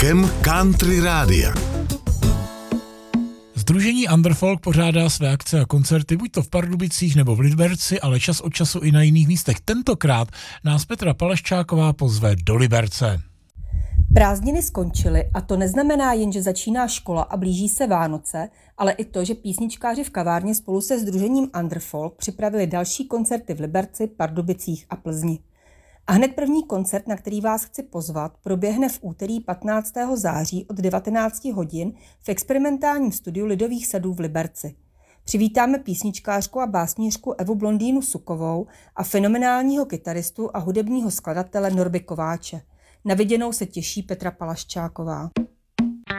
Den country rádia. Sdružení Underfolk pořádá své akce a koncerty buď to v Pardubicích nebo v Liberci, ale čas od času i na jiných místech. Tentokrát nás Petra Palaščáková pozve do Liberce. Prázdniny skončily a to neznamená jen, že začíná škola a blíží se Vánoce, ale i to, že písničkáři v kavárně spolu se sdružením Underfolk připravili další koncerty v Liberci, Pardubicích a Plzni. A hned první koncert, na který vás chci pozvat, proběhne v úterý 15. září od 19 hodin v experimentálním studiu Lidových sadů v Liberci. Přivítáme písničkářku a básnířku Evu Blondýnu Sukovou a fenomenálního kytaristu a hudebního skladatele Norby Kováče. Na viděnou se těší Petra Palaščáková.